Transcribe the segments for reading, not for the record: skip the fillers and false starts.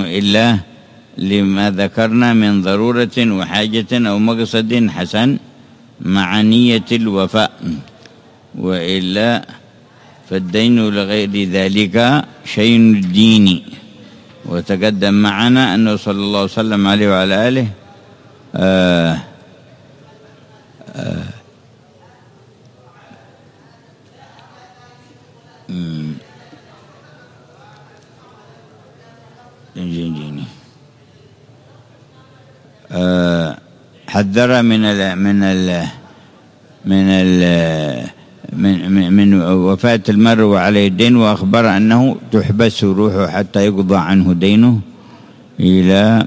إلا لما ذكرنا من ضرورة وحاجة أو مقصد حسن مع نية الوفاء، وإلا فالدين لغير ذلك شيء الدين. وتقدم معنا أنه صلى الله عليه وسلم عليه وعلى آله حذر من وفاة المرء وعليه الدين، وأخبر أنه تحبس روحه حتى يقضى عنه دينه إلى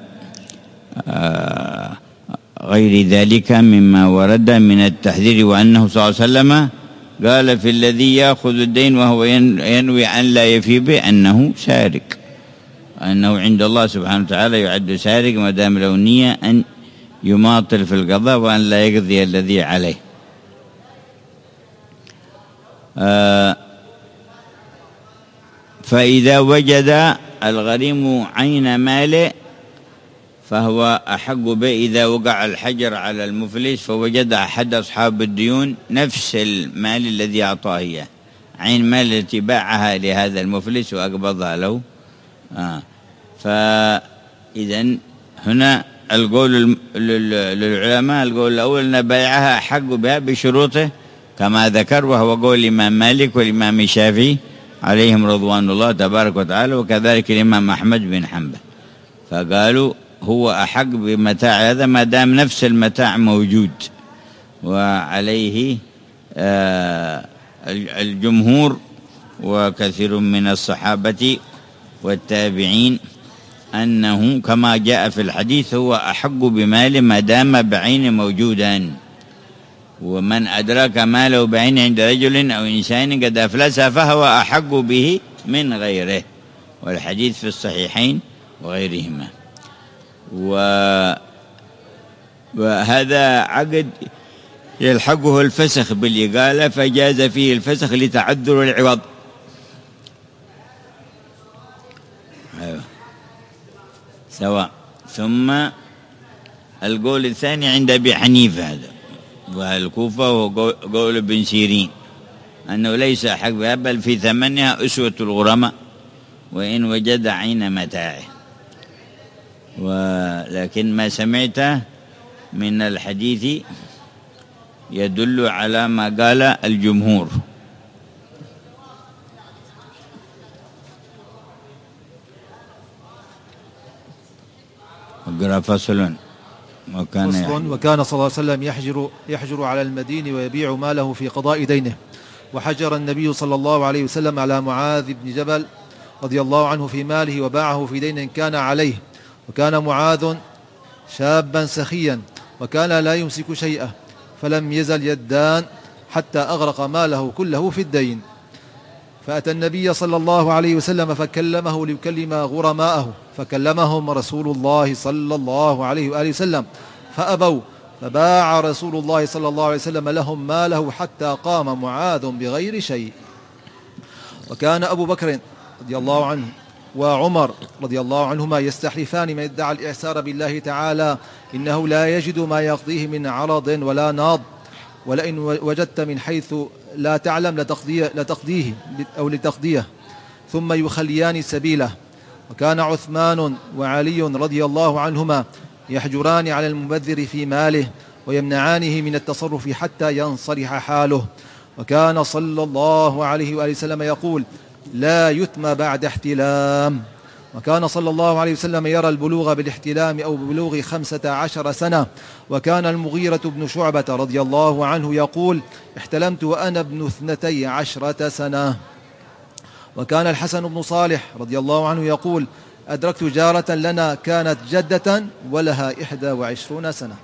غير ذلك مما ورد من التحذير. وأنه صلى الله عليه وسلم قال في الذي يأخذ الدين وهو ينوي أن لا يفي به أنه سارق، أنه عند الله سبحانه وتعالى يعد سارق ما دام له نية أن يماطل في القضاء وأن لا يقضي الذي عليه. فإذا وجد الغريم عين ماله فهو أحق به. إذا وقع الحجر على المفلس فوجد أحد أصحاب الديون نفس المال الذي أعطاه إياه، عين مال التي باعها لهذا المفلس وأقبضها له، فإذن هنا القول للعلماء، القول الأول أن بيعها أحق بها بشروطه كما ذكر، وهو قول الإمام مالك والإمام الشافعي عليهم رضوان الله تبارك وتعالى، وكذلك الإمام أحمد بن حنبل، فقالوا هو أحق بمتاع هذا ما دام نفس المتاع موجود. وعليه الجمهور وكثير من الصحابة والتابعين أنه كما جاء في الحديث هو أحق بمال ما دام بعين موجودا. ومن أدرك ماله بعين عند رجل أو إنسان قد أفلس فهو أحق به من غيره، والحديث في الصحيحين وغيرهما. وهذا عقد يلحقه الفسخ بالإقالة، فجاز فيه الفسخ لتعذر العوض. سواء. ثم القول الثاني عند أبي حنيفة هذا والكوفة، وهو قول ابن سيرين أنه ليس حق بها بل في ثمنها أسوة الغرماء وإن وجد عين متاعه. ولكن ما سمعته من الحديث يدل على ما قال الجمهور. وقرأ فصل. وكان صلى الله عليه وسلم يحجر على المدين ويبيع ماله في قضاء دينه. وحجر النبي صلى الله عليه وسلم على معاذ بن جبل رضي الله عنه في ماله وباعه في دين كان عليه. وكان معاذ شابا سخيا وكان لا يمسك شيئا، فلم يزل يدان حتى أغرق ماله كله في الدين. فأتى النبي صلى الله عليه وسلم فكلمه ليكلم غرماءه، فكلمهم رسول الله صلى الله عليه وآله وسلم فأبوا، فباع رسول الله صلى الله عليه وسلم لهم ماله حتى قام معاذ بغير شيء. وكان أبو بكر رضي الله عنه وعمر رضي الله عنهما يستحلفان من ادعى الإعسار بالله تعالى إنه لا يجد ما يقضيه من عرض ولا ناض، ولئن وجدت من حيث لا تعلم لتقضيه أو لتقضيه، ثم يخليان سبيله. وكان عثمان وعلي رضي الله عنهما يحجران على المبذر في ماله ويمنعانه من التصرف حتى ينصلح حاله. وكان صلى الله عليه وآله وسلم يقول: لا يتم بعد احتلام. وكان صلى الله عليه وسلم يرى البلوغ بالاحتلام أو ببلوغ 15 سنة. وكان المغيرة بن شعبة رضي الله عنه يقول: احتلمت وأنا ابن 12 سنة. وكان الحسن بن صالح رضي الله عنه يقول: أدركت جارة لنا كانت جدة ولها 21 سنة.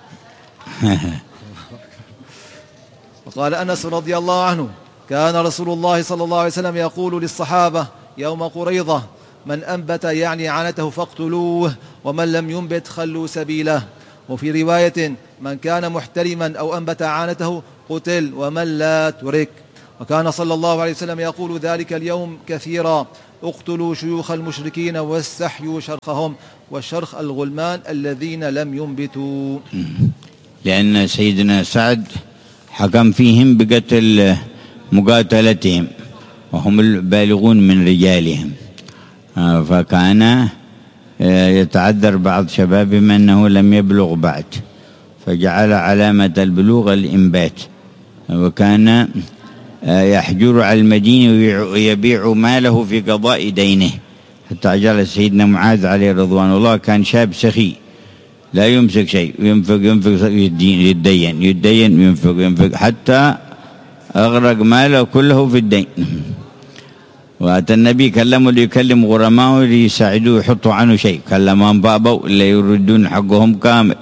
وقال أنس رضي الله عنه: كان رسول الله صلى الله عليه وسلم يقول للصحابة يوم قريظة: من أنبت يعني عنته فاقتلوه، ومن لم ينبت خلوا سبيله. وفي رواية: من كان محترما أو أنبت عانته قتل، ومن لا ترك. وكان صلى الله عليه وسلم يقول ذلك اليوم كثيرا: اقتلوا شيوخ المشركين واستحيوا شرخهم، والشرخ الغلمان الذين لم ينبتوا. لأن سيدنا سعد حكم فيهم بقتل مقاتلتهم وهم البالغون من رجالهم، فكان يتعذر بعض شبابهم أنه لم يبلغ بعد، فجعل علامة البلوغ الإنبات، وكان يحجر على المدينة ويبيع ماله في قضاء دينه، حتى أجل سيدنا معاذ عليه رضوان الله كان شاب سخي لا يمسك شيء، ينفق يدين ينفق حتى أغرق ماله كله في الدين. وأتى النبي كلمه ليكلم غرماءه ليساعدوه يحطوا عنه شيء، كلمهم بابوا اللي يردون حقهم كامل.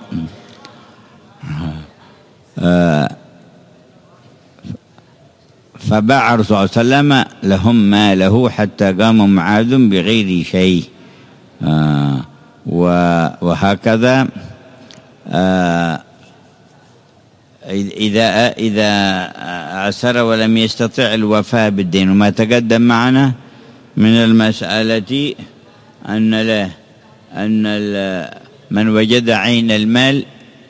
فباع الرسول صلى الله عليه وسلم لهم ماله حتى قام معاذ بغير شيء. وهكذا إذا عسر ولم يستطع الوفاء بالدين. وما تقدم معنا من المسألة أن من وجد عين المال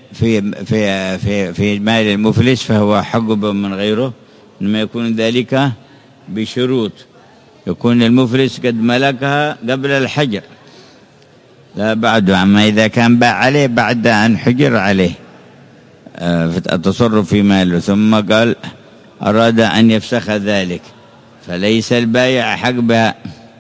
في مال المفلس فهو حقب من غيره، إنما يكون ذلك بشروط، يكون المفلس قد ملكها قبل الحجر لا بعد. أما إذا كان باع عليه بعد أن حجر عليه التصرف في ماله ثم قال أراد أن يفسخ ذلك، فليس البائع حق بها،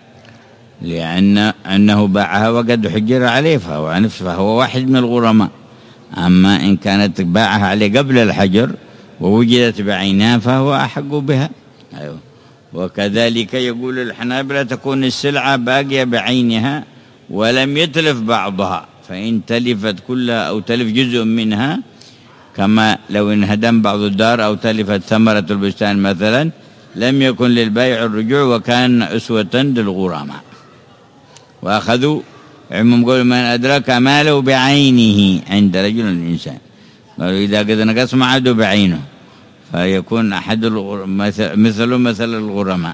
لأنه باعها وقد حجر عليه فهو واحد من الغرماء. أما إن كانت باعها عليه قبل الحجر ووجدت بعينها فهو أحق بها. أيوه. وكذلك يقول الحنابلة تكون السلعة باقية بعينها ولم يتلف بعضها، فإن تلفت كلها أو تلف جزء منها، كما لو انهدم بعض الدار أو تلفت ثمرة البستان مثلا، لم يكن للبائع الرجوع وكان أسوة للغرماء. وأخذوا عموم قول من أدرك ماله بعينه عند رجل الإنسان، قالوا إذا قد نقص ما عاد بعينه فيكون أحد مثل الغرماء.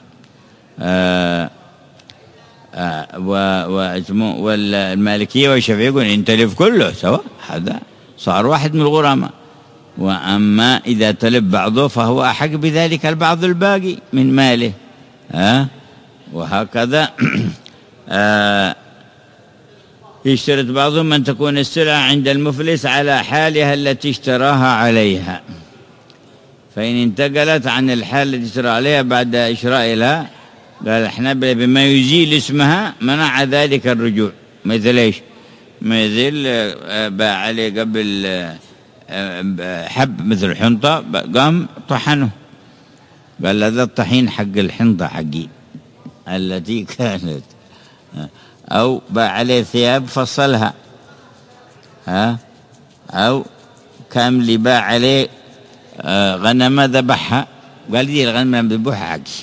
والمالكية والشافعية يقول إن تلف كله سواء، هذا صار واحد من الغرماء. وأما إذا تلف بعضه فهو أحق بذلك البعض الباقي من ماله. وهكذا يشترط بعضهم أن تكون السلعة عند المفلس على حالها التي اشتراها عليها، فإن انتقلت عن الحال التي اشترى عليها بعد إشراء لها، قال الحنابلة بما يزيل اسمها منع ذلك الرجوع. مثل إيش؟ مثل باع عليه قبل حب مثل الحنطة، قام طحنه، قال هذا الطحين حق الحنطة حقي التي كانت. أو باع عليه ثياب فصلها، أو كان اللي باع عليه غنمة ذبحها، قال دي الغنمة ذبحها حقي.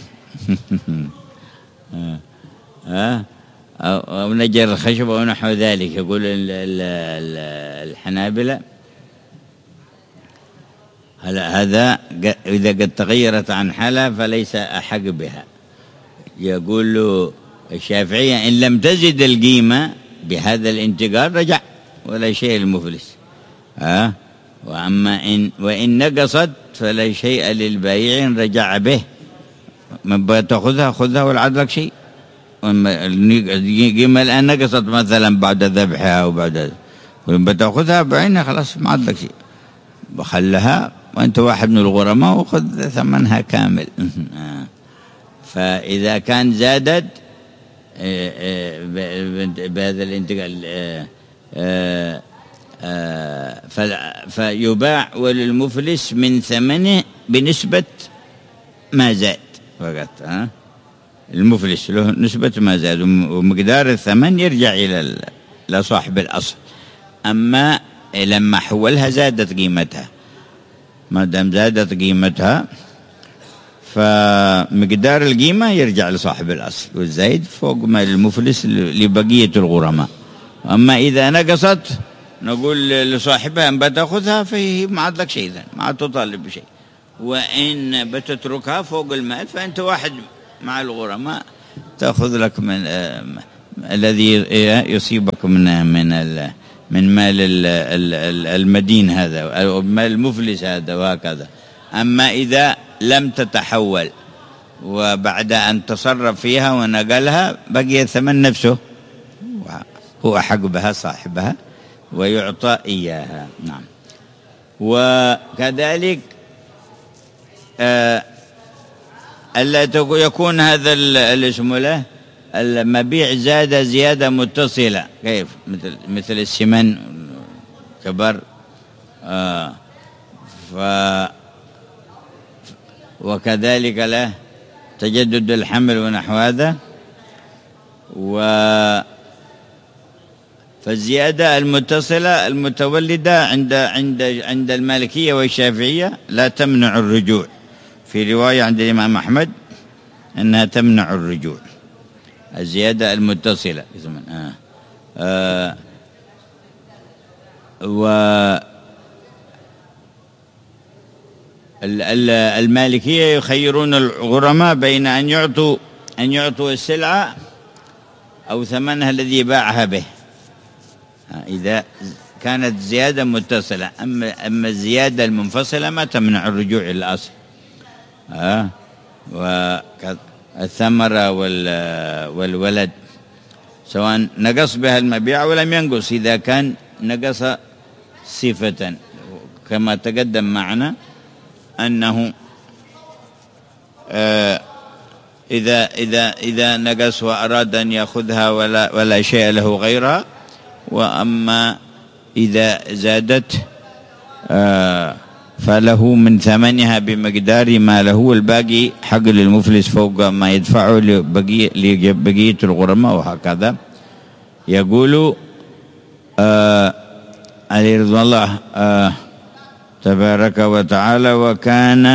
أو نجر الخشب أو نحو ذلك. يقول الحنابلة هذا إذا قد تغيرت عن حالها فليس أحق بها. يقول له الشافعية إن لم تزد القيمة بهذا الانتقال رجع ولا شيء للمفلس. وإن نقصت فلا شيء للبائع رجع به، من تأخذها خذها والعد لك شيء. القيمة الآن نقصت مثلا بعد ذبحها أو بعد، بتأخذها بعينها خلاص ما عاد لك شيء، بخلها وأنت واحد من الغرماء وخذ ثمنها كامل. فإذا كان زادت بهذا الانتقال فيباع وللمفلس من ثمنه بنسبة ما زاد فقط. المفلس له نسبة ما زاد، ومقدار الثمن يرجع إلى صاحب الأصل. أما لما حولها زادت قيمتها، ما دام زادت قيمتها فمقدار القيمة يرجع لصاحب الأصل، والزايد فوق ما المفلس لبقية الغرماء. أما إذا نقصت نقول لصاحبها أن بتأخذها فهي ما عاد لك شيء، ما عاد تطالب بشيء. وإن بتتركها فوق المال فأنت واحد مع الغرماء تأخذ لك من الذي يصيبك من مال المدين هذا أو مال المفلس هذا وهكذا. أما إذا لم تتحول وبعد أن تصرف فيها ونقلها بقي الثمن نفسه، هو أحق بها صاحبها ويعطى إياها. نعم. وكذلك ألا يكون هذا الاسم له المبيع زاد زيادة متصلة، كيف؟ مثل السمن كبر وكذلك له تجدد الحمل ونحو هذا. فالزيادة المتصلة المتولدة عند المالكية والشافعية لا تمنع الرجوع، في رواية عند الإمام أحمد أنها تمنع الرجوع، الزيادة المتصلة. المالكية يخيرون الغرماء بين أن يعطوا السلعة أو ثمنها الذي باعها به إذا كانت زيادة متصلة. أما الزيادة المنفصلة ما تمنع الرجوع إلى الأصل. والثمرة والولد سواء نقص بها المبيع ولم ينقص، إذا كان نقص صفة كما تقدم معنا أنه إذا نقص وأراد أن يأخذها ولا شيء له غيرها. وأما إذا زادت فله من ثمنها بمقدار ما له، والباقي حق للمفلس فوق ما يدفعه لبقية الغرماء وهكذا. يقول عليه رضوان الله تبارك وتعالى: وكان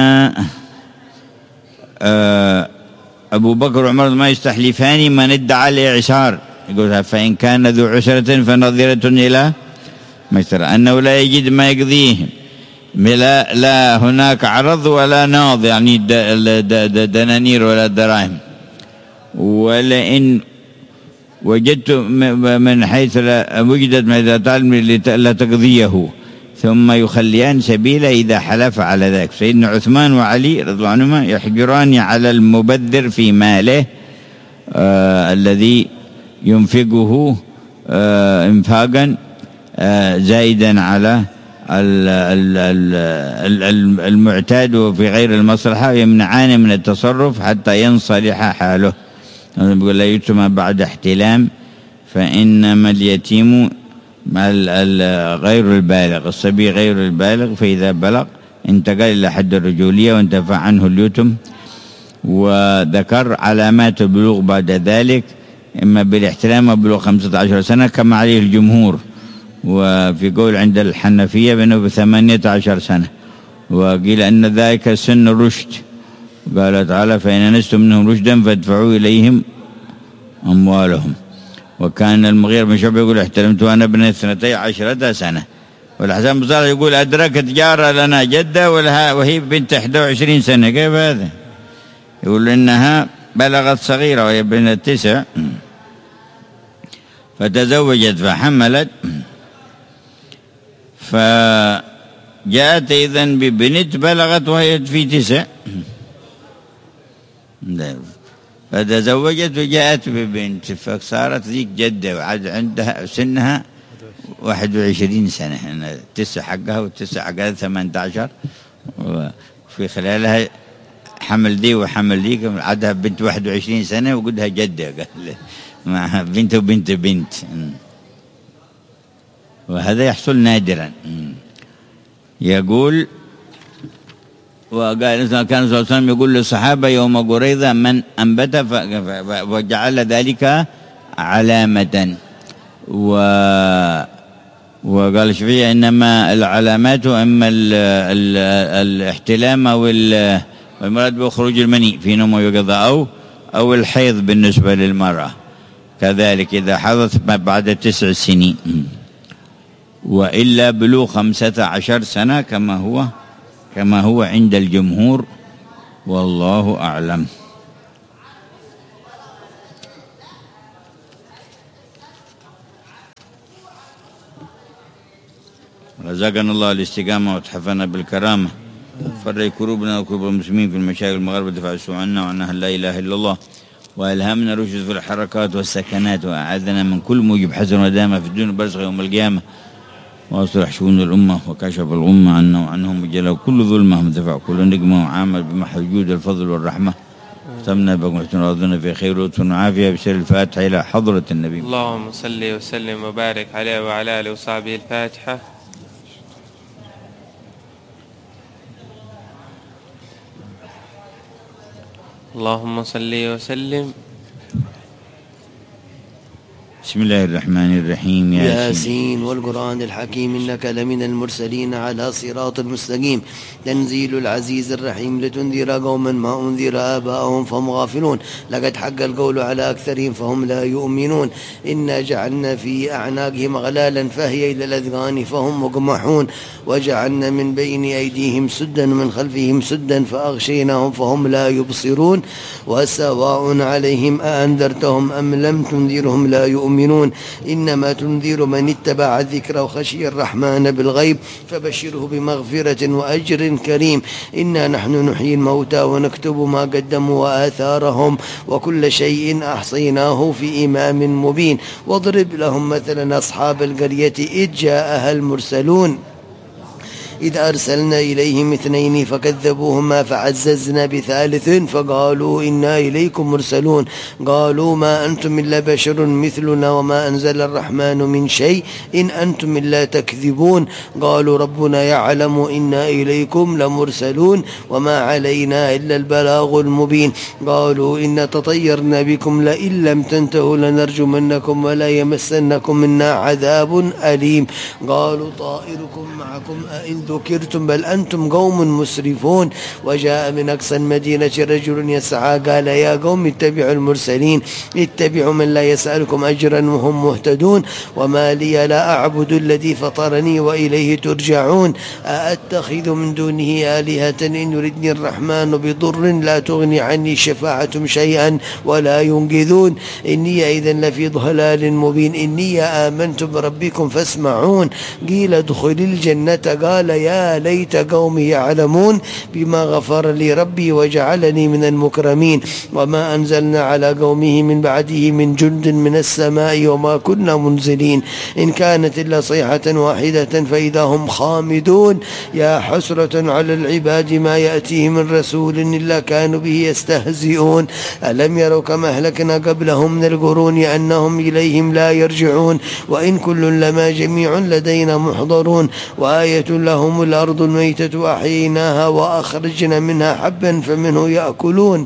أبو بكر وعمر ما يستحلفان من ادعى الإعسار، يقول: فإن كان ذو عسرة فنظرة إلى ميسرة، أنه لا يجد ما يقضيه، لا هناك عرض ولا ناض، يعني دنانير ولا دراهم. ولئن وجدت من حيث وجدت لا تقضيه، ثم يخليان سبيلا إذا حلف على ذلك. سيدنا عثمان وعلي رضي الله عنهما يحجران على المبذر في ماله الذي ينفقه انفاقا زائدا على المعتاد وفي غير المصلحة، ويمنعان من التصرف حتى ينصلح حاله. يقول: لا يتم بعد احتلام، فإنما اليتيم مع غير البالغ، الصبي غير البالغ، فإذا بلغ انتقل إلى حد الرجولية وانتفع عنه اليتم. وذكر علامات البلوغ بعد ذلك، إما بالاحتلام وبلوغ 15 سنة كما عليه الجمهور، وفي قول عند الحنفية بأنه 18 سنة، وقيل أن ذلك سن الرشد. قال تعالى: فإن أنستم منهم رشدا فادفعوا إليهم أموالهم. وكان المغيرة بن شعبة يقول: احتلمت وأنا ابن 12 سنة. والحسن بن صالح يقول: أدركت جارة لنا جدة وهي بنت 21 سنة. كيف هذا؟ يقول إنها بلغت صغيرة وهي بنت 9، فتزوجت فحملت، فجاءت إذن ببنت بلغت وهي في 9، فتزوجت وجاءت ببنت، فصارت ذيك جدة وعاد عندها سنها 21 سنة، 9 حقها و9 حقها 18، وفي خلالها حمل دي وحمل دي، عادها بنت 21 سنة وقدها جدة، قال مع بنت وبنت بنت. وهذا يحصل نادرا. يقول: وقال كان صلى الله عليه وسلم يقول للصحابة يوم قريظة: من أنبت وجعل ذلك علامة. وقال الشافعي: إنما العلامات أما الاحتلام والمراد بخروج المني في نوم ويقظة أو الحيض بالنسبة للمرأة، كذلك إذا حضت بعد 9 سنين، وإلا بلوغ 15 سنة كما هو عند الجمهور، والله أعلم. رزقنا الله الاستقامة وتحفنا بالكرامة، فرج كروبنا وكروب المسلمين في المشاكل المغاربة، دفع السوء عنا وعنها لا إله إلا الله، وألهمنا رشد في الحركات والسكنات، وأعاذنا من كل موجب حزن ودامة في الدنيا برزخ يوم القيامة، وأصلح شؤون الأمة وكشف الغمة عنا وعنهم وجلوا كل ظلمة ودفع كل نقمة وعامل بمحو جود الفضل والرحمة. ختمنا بكم رضنا في خير ولطف وعافية بسر الفاتحة إلى حضرة النبي. اللهم صل وسلم وبارك عليه وعلى آله وصحبه. الفاتحة. اللهم صل وسلم. بسم الله الرحمن الرحيم. ياسين والقرآن الحكيم إنك لمن المرسلين على صراط مستقيم، تنزيل العزيز الرحيم، لتنذر قوما ما أنذر آباءهم فهم غافلون، لقد حق القول على أكثرهم فهم لا يؤمنون، إنا جعلنا في أعناقهم أغلالا فهي إلى الأذقان فهم مقمحون، وجعلنا من بين أيديهم سدا ومن خلفهم سدا فأغشيناهم فهم لا يبصرون، وسواء عليهم أأنذرتهم أم لم تنذرهم لا يؤمنون، إنما تنذر من اتبع الذكر وخشي الرحمن بالغيب فبشره بمغفرة وأجر كريم. إنا نحن نحيي الموتى ونكتب ما قدموا وآثارهم وكل شيء أحصيناه في إمام مبين. واضرب لهم مثلا أصحاب القرية إذ جاءها المرسلون إذ أرسلنا إليهم 2 فكذبوهما فعززنا بثالث فقالوا إنا إليكم مرسلون، قالوا ما أنتم إلا بشر مثلنا وما أنزل الرحمن من شيء إن أنتم إلا تكذبون، قالوا ربنا يعلم إنا إليكم لمرسلون وما علينا إلا البلاغ المبين، قالوا إنا تطيرنا بكم لئن لم تنتهوا لنرجمنكم ولا يمسنكم منا عذاب أليم، قالوا طائركم معكم أئن ذكرتم بل أنتم قوم مسرفون. وجاء من أقصى المدينة رجل يسعى قال يا قوم اتبعوا المرسلين، اتبعوا من لا يسألكم أجرا وهم مهتدون، وما لي لا أعبد الذي فطرني وإليه ترجعون، أأتخذ من دونه آلهة إن يردني الرحمن بضر لا تغني عني شفاعتهم شيئا ولا ينقذون، إني إذا لفي ضلال مبين، إني آمنت بربكم فاسمعون، قيل ادخل الجنة قال يا ليت قومي يعلمون بما غفر لي ربي وجعلني من المكرمين، وما أنزلنا على قومه من بعده من جند من السماء وما كنا منزلين، إن كانت إلا صيحة واحدة فإذا هم خامدون، يا حسرة على العباد ما يأتيهم من رسول إلا كانوا به يستهزئون، ألم يروا كما أهلكنا قبلهم من القرون أنهم إليهم لا يرجعون، وإن كل لما جميع لدينا محضرون، وآية لهم الأرض الميتة أحييناها وأخرجنا منها حبا فمنه يأكلون،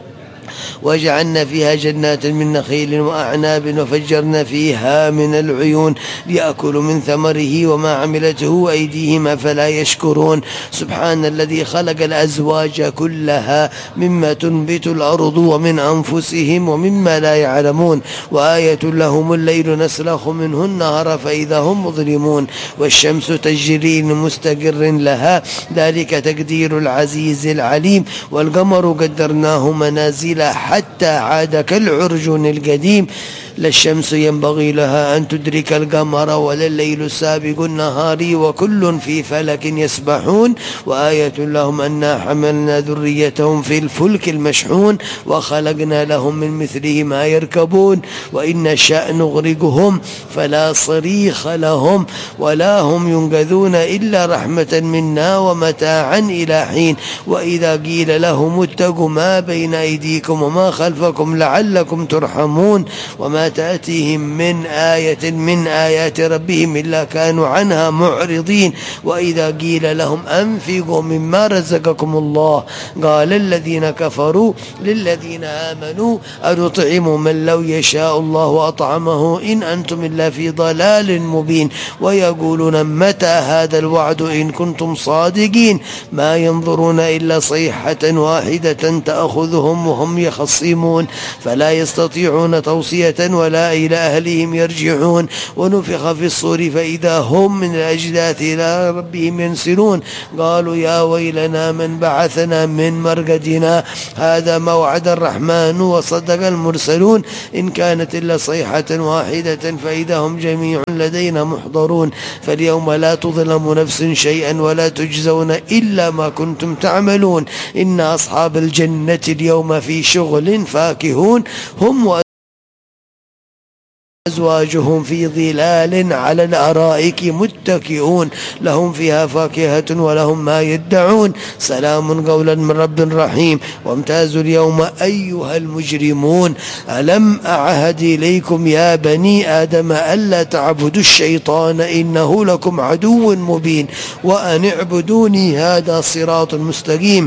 وجعلنا فيها جنات من نخيل وأعناب وفجرنا فيها من العيون ليأكلوا من ثمره وما عملته أيديهم أفلا يشكرون، سبحان الذي خلق الأزواج كلها مما تنبت الأرض ومن أنفسهم ومما لا يعلمون، وآية لهم الليل نسلخ منه النهار فإذا هم مظلمون، والشمس تجري لمستقر لها ذلك تقدير العزيز العليم، والقمر قدرناه منازل حتى عاد كالعرجون القديم، لا الشمس ينبغي لها أن تدرك القمر ولا الليل سابق النهار وكل في فلك يسبحون، وآية لهم أنا حملنا ذريتهم في الفلك المشحون وخلقنا لهم من مثله ما يركبون، وإن نشأ نغرقهم فلا صريخ لهم ولا هم ينقذون إلا رحمة منا ومتاعا إلى حين، وإذا قيل لهم اتقوا ما بين أيديكم وما خلفكم لعلكم ترحمون، وما تأتيهم من آية من آيات ربهم إلا كانوا عنها معرضين، وإذا قيل لهم أنفقوا مما رزقكم الله قال الذين كفروا للذين آمنوا أنطعم من لو يشاء الله أطعمه إن أنتم إلا في ضلال مبين، ويقولون متى هذا الوعد إن كنتم صادقين، ما ينظرون إلا صيحة واحدة تأخذهم وهم يخصمون فلا يستطيعون توصية ولا إلى أهلهم يرجعون ونفخ في الصور فإذا هم من الأجداث إلى ربهم ينسلون قالوا يا ويلنا من بعثنا من مرقدنا هذا ما وعد الرحمن وصدق المرسلون إن كانت إلا صيحة واحدة فإذا هم جميع لدينا محضرون فاليوم لا تظلم نفس شيئا ولا تجزون إلا ما كنتم تعملون إن أصحاب الجنة اليوم في شغل فاكهون هم أزواجهم في ظلال على الأرائك متكئون لهم فيها فاكهة ولهم ما يدعون سلام قولا من رب رحيم وامتازوا اليوم أيها المجرمون ألم أعهد إليكم يا بني آدم ألا تعبدوا الشيطان إنه لكم عدو مبين وأن اعبدوني هذا صراط مستقيم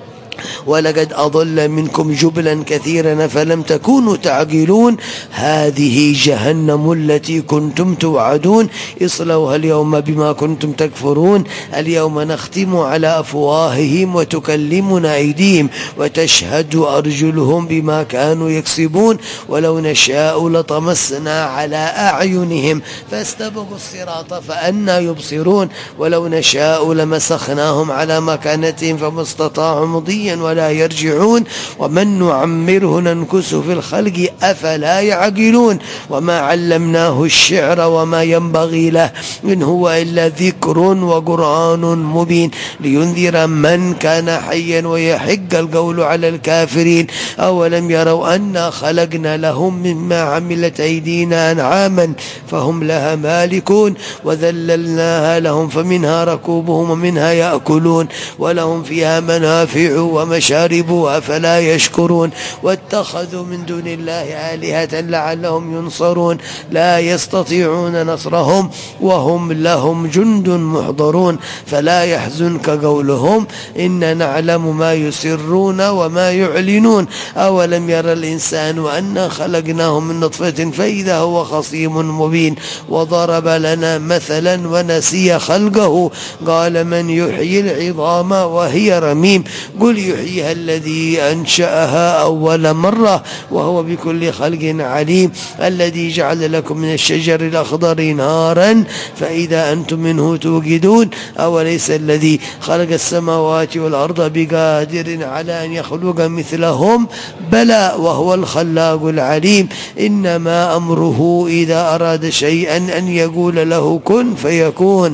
ولقد أضل منكم جبلا كثيرا فلم تكونوا تعقلون هذه جهنم التي كنتم توعدون اصلوها اليوم بما كنتم تكفرون اليوم نختم على أفواههم وتكلمنا أيديهم وتشهد أرجلهم بما كانوا يكسبون ولو نشاء لطمسنا على أعينهم فاستبقوا الصراط فأنى يبصرون ولو نشاء لمسخناهم على مكانتهم فما استطاعوا مضيا ولا يرجعون ومن نعمره ننكسه في الخلق أفلا يعقلون وما علمناه الشعر وما ينبغي له إن هو إلا ذكر وقرآن مبين لينذر من كان حيا ويحق القول على الكافرين أولم يروا أنا خلقنا لهم مما عملت أيدينا أنعاما فهم لها مالكون وذللناها لهم فمنها ركوبهم ومنها يأكلون ولهم فيها منافع ومشارب أفلا يشكرون واتخذوا من دون الله آلهة لعلهم ينصرون لا يستطيعون نصرهم وهم لهم جند محضرون فلا يحزنك قولهم إن نعلم ما يسرون وما يعلنون أولم يرى الإنسان أنا خلقناه من نطفة فإذا هو خصيم مبين وضرب لنا مثلا ونسي خلقه قال من يحيي العظام وهي رميم قل يحييها الذي أنشأها أول مرة وهو بكل خلق عليم الذي جعل لكم من الشجر الأخضر نارا فإذا أنتم منه توقدون أوليس الذي خلق السماوات والأرض بقادر على أن يخلق مثلهم بلى وهو الخلاق العليم إنما أمره إذا أراد شيئا أن يقول له كن فيكون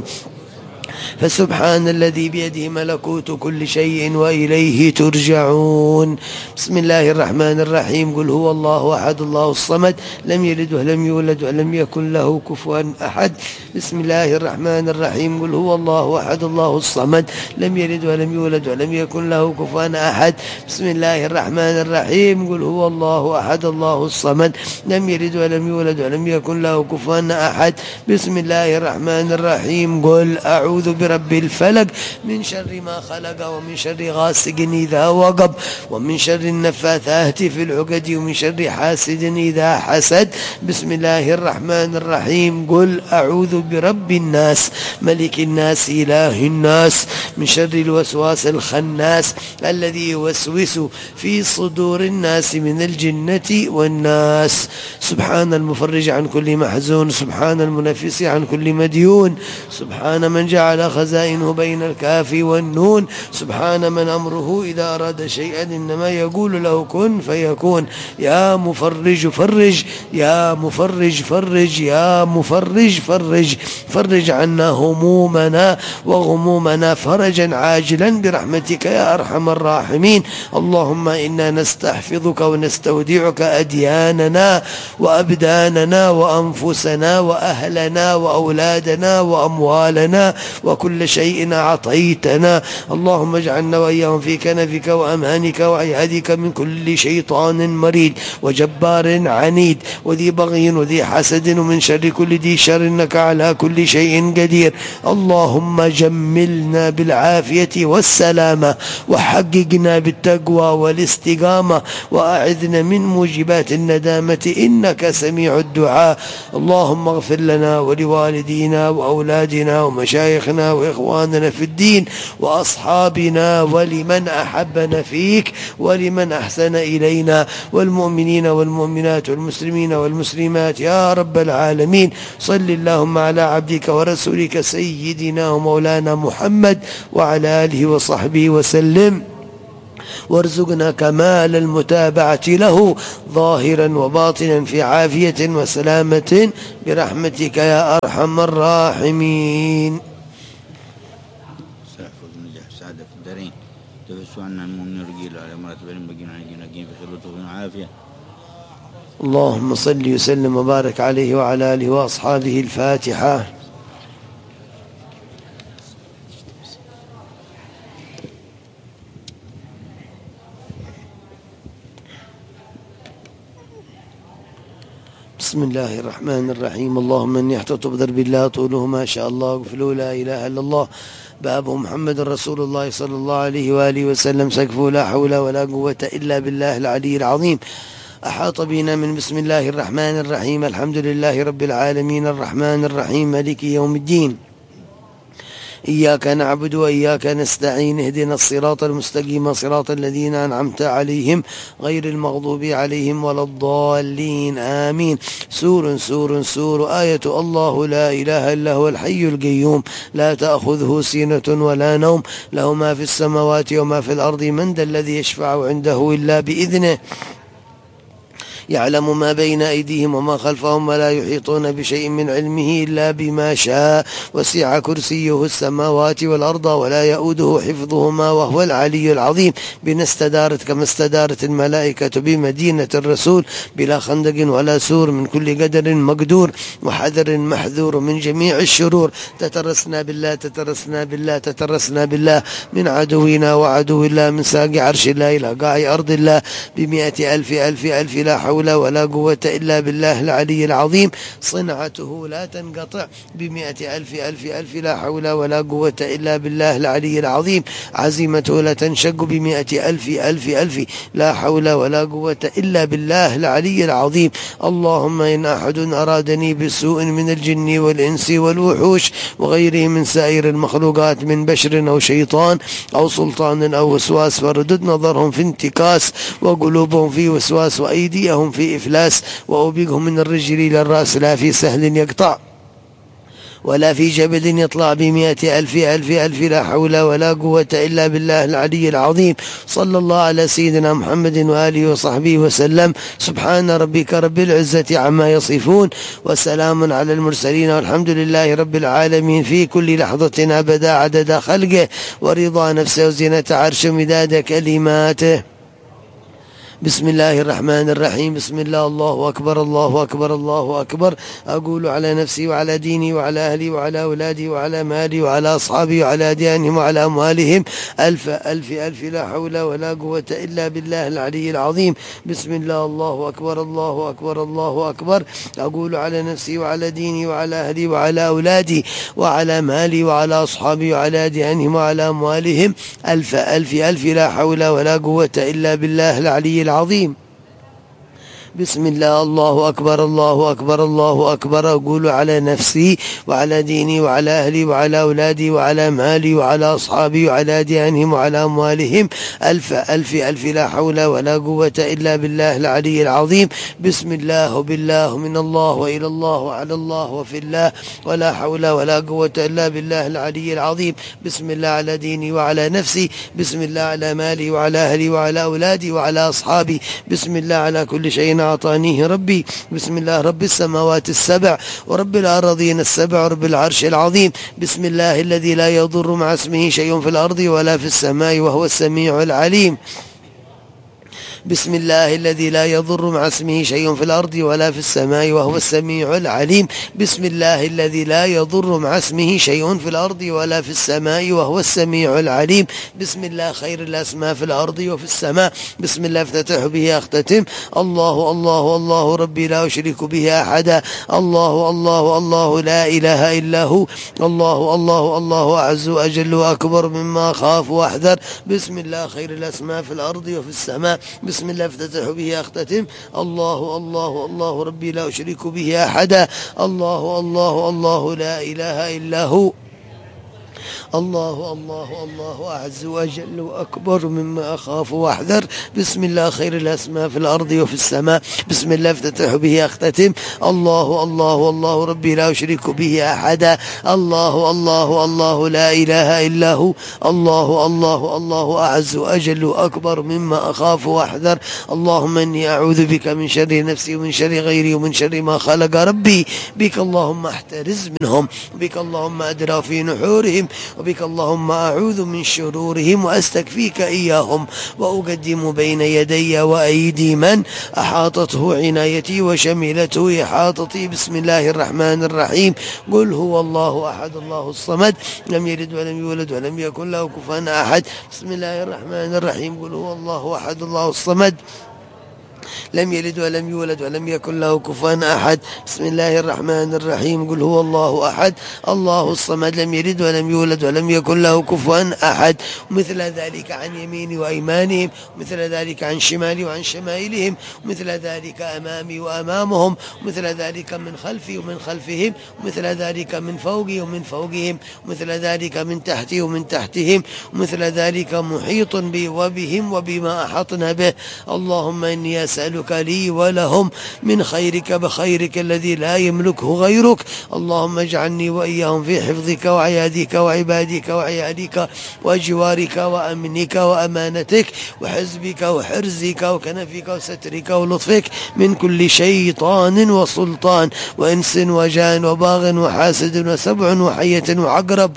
فسبحان الذي بيده ملكوت كل شيء وإليه ترجعون بسم الله الرحمن الرحيم قل هو الله أحد الله الصمد لم يلد ولم يولد ولم يكن له كفوا أحد بسم الله الرحمن الرحيم قل هو الله أحد الله الصمد لم يلد ولم يولد ولم يكن له كفوا أحد بسم الله الرحمن الرحيم قل هو الله أحد الله الصمد لم يلد ولم يولد ولم يكن له كفوا أحد بسم الله الرحمن الرحيم قل أعوذ برب الفلق من شر ما خلق ومن شر غاسق إذا وقب ومن شر النفاثات في العقد ومن شر حاسد إذا حسد بسم الله الرحمن الرحيم قل أعوذ برب الناس ملك الناس إله الناس من شر الوسواس الخناس الذي يوسوس في صدور الناس من الجنة والناس سبحان المفرج عن كل محزون سبحان المنفس عن كل مديون سبحان من جعل خزائنه بين الكاف والنون سبحان من أمره إذا أراد شيئا إنما يقول له كن فيكون يا مفرج فرج يا مفرج فرج يا مفرج فرج فرج عنا همومنا وغمومنا فرجا عاجلا برحمتك يا أرحم الراحمين اللهم إنا نستحفظك ونستودعك أدياننا وأبداننا وأنفسنا وأهلنا وأولادنا وأموالنا وكل شيء أعطيتنا اللهم اجعلنا وإياهم في كنفك وأمانك وعيادك من كل شيطان مريد وجبار عنيد وذي بغي وذي حسد ومن شر كل ذي شر إنك على كل كل شيء قدير. اللهم جملنا بالعافية والسلامة، وحققنا بالتقوى والاستقامة، وأعذنا من موجبات الندامة إنك سميع الدعاء. اللهم اغفر لنا ولوالدينا وأولادنا ومشايخنا وإخواننا في الدين وأصحابنا ولمن أحبنا فيك ولمن أحسن إلينا، والمؤمنين والمؤمنات والمسلمين والمسلمات يا رب العالمين. صل اللهم على عبدك ورسولك سيدنا ومولانا محمد وعلى آله وصحبه وسلم، وارزقنا كمال المتابعة له ظاهرا وباطنا في عافية وسلامة برحمتك يا أرحم الراحمين. سيحفظ النجاح سعادة في الدارين، تبسوا عنا المؤمن رجيل على مراتب بقينا علينا فسلطه عافية. اللهم صل وسلم وبارك عليه وعلى آله وأصحابه. الفاتحة. بسم الله الرحمن الرحيم. اللهم اني احتطب ضرب الله طوله ما شاء الله اغفله لا اله الا الله بابه محمد رسول الله صلى الله عليه واله وسلم سقفه لا حول ولا قوه الا بالله العلي العظيم. احاط بنا من بسم الله الرحمن الرحيم. الحمد لله رب العالمين الرحمن الرحيم مالك يوم الدين. إياك نعبد وإياك نستعين. اهدنا الصراط المستقيم صراط الذين أنعمت عليهم غير المغضوب عليهم ولا الضالين آمين. سور سور سور آية الله لا إله إلا هو الحي القيوم لا تأخذه سنة ولا نوم له ما في السماوات وما في الأرض من ذا الذي يشفع عنده إلا بإذنه يعلم ما بين أيديهم وما خلفهم ولا يحيطون بشيء من علمه إلا بما شاء وسع كرسيه السماوات والأرض ولا يؤوده حفظهما وهو العلي العظيم. بنا استدارت كما استدارت الملائكة بمدينة الرسول بلا خندق ولا سور من كل قدر مقدور وحذر محذور من جميع الشرور. تترسنا بالله تترسنا بالله تترسنا بالله من عدونا وعدو الله من ساق عرش الله إلى قاع أرض الله ب100 ألف ألف ألف لا حول ولا قوة إلا بالله العلي العظيم. صنعته لا تنقطع ب100 ألف ألف ألف لا حول ولا قوة إلا بالله العلي العظيم. عزيمته لا تنشق ب100 ألف ألف ألف لا حول ولا قوة إلا بالله العلي العظيم. اللهم إن أحد أرادني بسوء من الجن والإنس والوحوش وغيره من سائر المخلوقات من بشر أو شيطان أو سلطان أو وسواس فردد نظرهم في انتكاس وقلوبهم في وسواس وأيديهم في إفلاس وأوبقهم من الرجل إلى الرأس لا في سهل يقطع ولا في جبل يطلع ب100 ألف ألف ألف لا حول ولا قوة إلا بالله العلي العظيم. صلى الله على سيدنا محمد وآله وصحبه وسلم. سبحان ربك رب العزة عما يصفون وسلام على المرسلين والحمد لله رب العالمين في كل لحظة أبدا عدد خلقه ورضا نفسه وزنة عرشه مداد كلماته. بسم الله الرحمن الرحيم. بسم الله الله أكبر الله أكبر الله أكبر. أقول على نفسي وعلى ديني وعلى أهلي وعلى أولادي وعلى مالي وعلى أصحابي وعلى أديانهم وعلى أموالهم ألف ألف ألف لا حول ولا قوة إلا بالله العلي العظيم. بسم الله الله أكبر الله أكبر الله أكبر. أقول على نفسي وعلى ديني وعلى أهلي وعلى أولادي وعلى مالي وعلى أصحابي وعلى أديانهم وعلى أموالهم ألف ألف ألف لا حول ولا قوة إلا بالله العلي العظيم. بسم الله الله أكبر الله أكبر الله أكبر. أقول على نفسي وعلى ديني وعلى أهلي وعلى أولادي وعلى مالي وعلى أصحابي وعلى أديانهم وعلى أموالهم ألف ألف ألف لا حول ولا قوة إلا بالله العلي العظيم. بسم الله وبالله من الله وإلى الله وعلى الله وفي الله ولا حول ولا قوة إلا بالله العلي العظيم. بسم الله على ديني وعلى نفسي. بسم الله على مالي وعلى أهلي وعلى أولادي وعلى أصحابي. بسم الله على كل شيء أعطانيه ربي. بسم الله رب السماوات السبع ورب الأراضين السبع ورب العرش العظيم. بسم الله الذي لا يضر مع اسمه شيء في الأرض ولا في السماء وهو السميع العليم. بسم الله الذي لا يضر مع اسمه شيء في الأرض ولا في السماء وهو السميع العليم. بسم الله الذي لا يضر مع اسمه شيء في الأرض ولا في السماء وهو السميع العليم. بسم الله خير الأسماء في الأرض وفي السماء. بسم الله افتتح به أختتم. الله الله الله ربي لا أشرك به أحدا. الله الله الله لا إله إلا هو. الله الله الله أعز وأجل وأكبر مما أخاف وأحذر. بسم الله خير الأسماء في الأرض وفي السماء. بسم الله افتتح به أختتم. الله الله الله ربي لا أشرك به أحدا. الله الله الله لا إله إلا هو. الله الله الله أعز وأجل وأكبر مما أخاف وأحذر. بسم الله خير الأسماء في الأرض وفي السماء. بسم الله افتتح به أختتم. الله الله الله ربي لا أشرك به أحدا. الله الله الله لا إله إلا هو. الله الله الله أعز وأجل وأكبر مما أخاف وأحذر. اللهم إني أعوذ بك من شر نفسي ومن شر غيري ومن شر ما خلق ربي. بك اللهم احترز منهم. بك اللهم أدرى في نحورهم. وبك اللهم أعوذ من شرورهم وأستكفيك إياهم. وأقدم بين يدي وأيدي من أحاطته عنايتي وشملته إحاطتي. بسم الله الرحمن الرحيم. قل هو الله أحد الله الصمد لم يلد ولم يولد ولم يكن له كفوا أحد. بسم الله الرحمن الرحيم. قل هو الله أحد الله الصمد لم يلد ولم يولد ولم يكن له كفوا أحد. بسم الله الرحمن الرحيم. قل هو الله أحد الله الصمد لم يلد ولم يولد ولم يكن له كفوا أحد. مثل ذلك عن يميني وأيمانهم. مثل ذلك عن شمالي وعن شمائلهم. مثل ذلك أمامي وأمامهم. مثل ذلك من خلفي ومن خلفهم. مثل ذلك من فوقي ومن فوقهم. مثل ذلك من تحتي ومن تحتهم. مثل ذلك محيط بي وبهم وبما أحطنا به. اللهم إني أسألك لي ولهم من خيرك بخيرك الذي لا يملكه غيرك. اللهم اجعلني وإياهم في حفظك وعيادك وعبادك وعيالك وجوارك وأمنك وأمانتك وحزبك وحرزك وكنفك وسترك ولطفك من كل شيطان وسلطان وإنس وجان وباغ وحاسد وسبع وحية وعقرب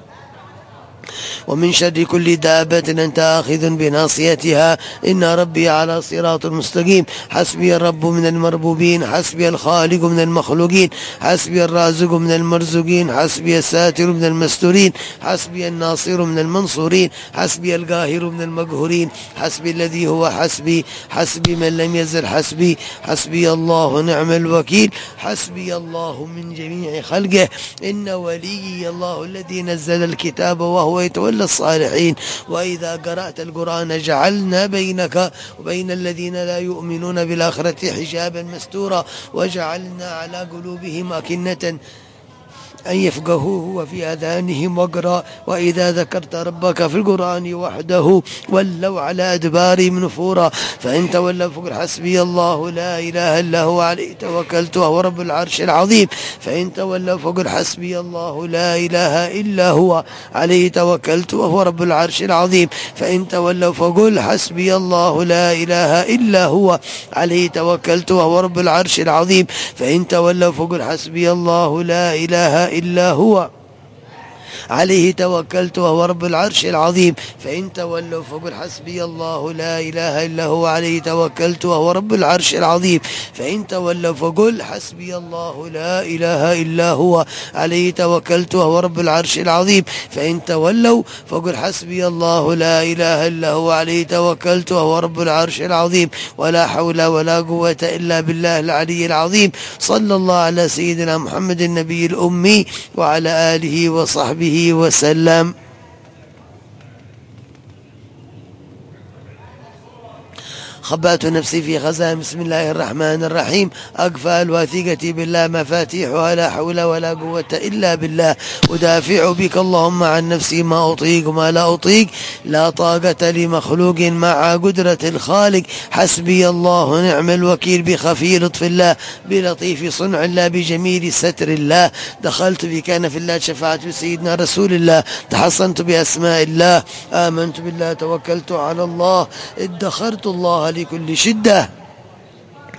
ومن شر كل دابة أنت آخذ بناصيتها. إن ربي على صراط مستقيم. حسبي الرب من المربوبين. حسبي الخالق من المخلوقين. حسبي الرازق من المرزوقين. حسبي الساتر من المستورين. حسبي الناصر من المنصورين. حسبي القاهر من المقهورين. حسبي الذي هو حسبي. حسبي من لم يزل حسبي. حسبي الله نعم الوكيل. حسبي الله من جميع خلقه. إن وليي الله الذي نزل الكتاب وهو يتولى الصالحين. وإذا قرأت القرآن جعلنا بينك وبين الذين لا يؤمنون بالآخرة حجابا مستورا وجعلنا على قلوبهم أكنة أن يفقهوه وفي آذانهم وقرا. وإذا ذكرت ربك في القرآن وحده ولوا على أدبارهم نفورا. فإن تولوا فقل حسبي الله لا إله إلا هو عليه توكلت وهو رب العرش العظيم. فإن تولوا فقل حسبي الله لا إله إلا هو عليه توكلت وهو رب العرش العظيم. فإن تولوا فقل حسبي الله لا إله إلا هو عليه توكلت وهو رب العرش العظيم. فإن تولوا فقل حسبي الله لا إله إلا هو عليه توكلت وهو رب العرش العظيم. فإن تولوا فقل حسبي الله لا إله إلا هو عليه توكلت وهو رب العرش العظيم. فإن تولوا فقل حسبي الله لا إله إلا هو عليه توكلت وهو رب العرش العظيم. فإن تولوا فقل حسبي الله لا إله إلا هو عليه توكلت وهو رب العرش العظيم. ولا حول ولا قوة إلا بالله العلي العظيم. صلى الله على سيدنا محمد النبي الأمي وعلى آله وصحبه وسلم. خبأت نفسي في خزائن. بسم الله الرحمن الرحيم. أقفال واثقتي بالله مفاتيحها لا حول ولا قوة إلا بالله. أدافع بك اللهم عن نفسي ما أطيق وما لا أطيق. لا طاقة لمخلوق مع قدرة الخالق. حسبي الله نعم الوكيل. بخفي لطف الله بلطيف صنع الله بجميل ستر الله. دخلت بكان في الله شفاعة سيدنا رسول الله. تحصنت بأسماء الله. آمنت بالله توكلت على الله. ادخرت الله لكل شدة.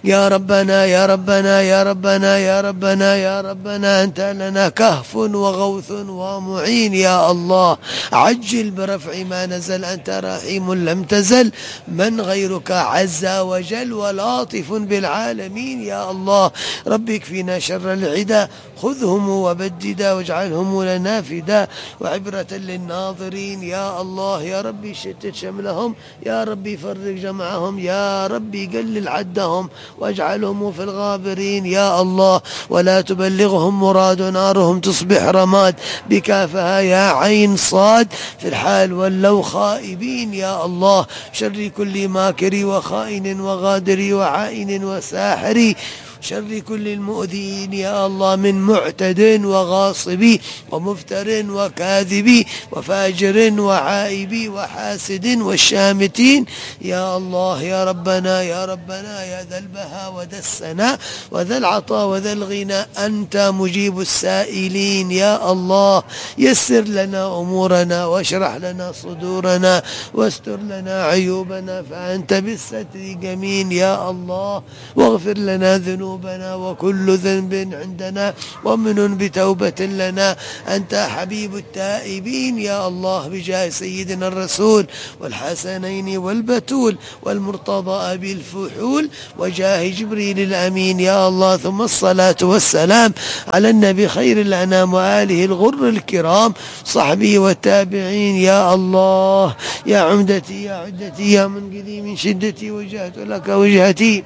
يا ربنا يا ربنا يا ربنا يا ربنا يا ربنا أنت لنا كهف وغوث ومعين يا الله عجل برفع ما نزل أنت رحيم لم تزل من غيرك عز وجل ولطف بالعالمين يا الله رب اكفنا شر العدا خذهم وبددا واجعلهم لنا فدا وعبرة للناظرين يا الله يا ربي شتت شملهم يا ربي فرق جمعهم يا ربي قلل عدهم واجعلهم في الغابرين يا الله ولا تبلغهم مراد نارهم تصبح رماد بكافها يا عين صاد في الحال ولو خائبين يا الله شر كل ماكر وخائن وغادر وعائن وساحر شر كل المؤذين يا الله من معتد وغاصب ومفتر وكاذب وفاجر وعائب وحاسد والشامتين يا الله يا ربنا يا ربنا يا ذا البهاء وذا السناء وذا العطاء وذا الغنى أنت مجيب السائلين يا الله يسر لنا أمورنا واشرح لنا صدورنا واستر لنا عيوبنا فأنت بالستر جميل يا الله واغفر لنا ذنوبنا وكل ذنب عندنا ومن بتوبة لنا أنت حبيب التائبين يا الله بجاه سيدنا الرسول والحسنين والبتول والمرتضى بالفحول وجاه جبريل الأمين يا الله ثم الصلاة والسلام على النبي خير الأنام وآله الغر الكرام صحبه والتابعين يا الله يا عمدتي يا عدتي يا منقذي من شدتي وجهت لك وجهتي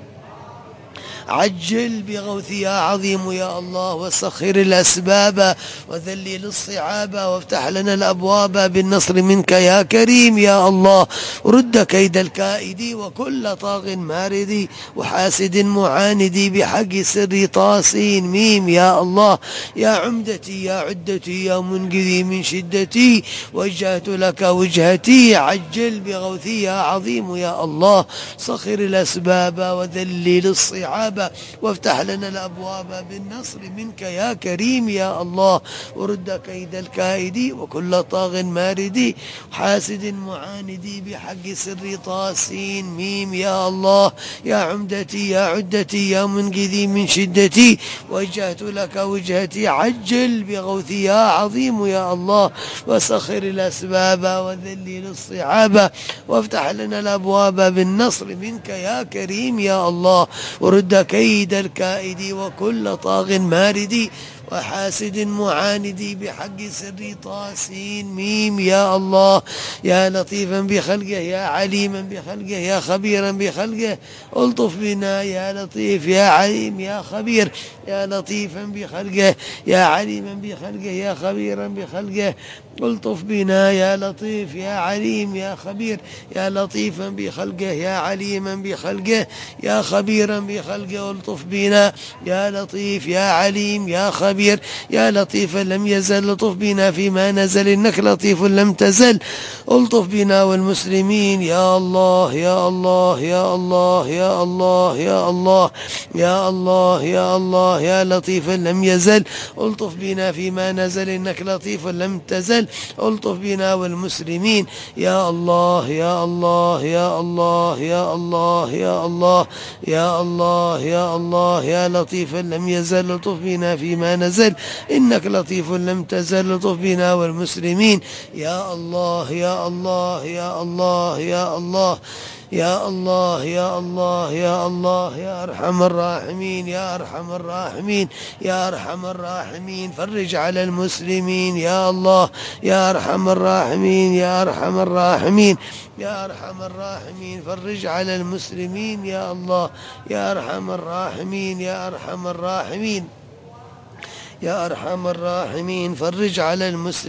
عجل بغوثي يا عظيم يا الله وسخر الأسباب وذلل الصعاب وافتح لنا الأبواب بالنصر منك يا كريم يا الله رد كيد الكائد وكل طاغ مارد وحاسد معاند بحق سر طاسين ميم يا الله يا عمدتي يا عدتي يا منقذي من شدتي وجهت لك وجهتي عجل بغوثي يا عظيم يا الله سخر الأسباب وذلل الصعاب وافتح لنا الأبواب بالنصر منك يا كريم يا الله ورد كيد الكائد وكل طاغ مارد حاسد معاند بحق سر طاسين ميم يا الله يا عمدتي يا عدتي يا منقذي من شدتي وجهت لك وجهتي عجل بغوثي يا عظيم يا الله وسخر الأسباب وذلل الصعاب وافتح لنا الأبواب بالنصر منك يا كريم يا الله ورد كيد الكائد وكل طاغ مارد وحاسد معاند بحق سر طاسين ميم يا الله يا لطيفا بخلقه يا عليما بخلقه يا خبيرا بخلقه الطف بنا يا لطيف يا عليم يا خبير يا لطيفا بخلقه يا عليما بخلقه يا خبيرا بخلقه الطف بنا يا لطيف يا عليم يا خبير يا لطيفا بخلقه يا عليما بخلقه يا خبيرا بخلقه الطف بنا يا لطيف يا عليم يا خبير يا لطيفا لم يزل لطف بنا فيما نزل إنك لطيف لم تزل الطف بنا والمسلمين يا الله يا الله يا الله يا الله يا الله يا الله يا الله يا لطيفا لم يزل الطف بنا فيما نزل إنك لطيف لم تزل الطف بنا والمسلمين يا الله يا الله يا الله يا الله يا الله يا الله يا الله يا لطيفا لم يزل الطف بنا فيما نزل إنك لطيف لم تزل الطف بنا والمسلمين يا الله يا الله يا الله يا الله يا الله يا الله يا الله يا أرحم الراحمين يا أرحم الراحمين يا أرحم الراحمين فرج على المسلمين يا الله يا أرحم الراحمين يا أرحم الراحمين يا أرحم الراحمين فرج على المسلمين يا الله يا أرحم الراحمين يا أرحم الراحمين يا أرحم الراحمين فرج على المسلمين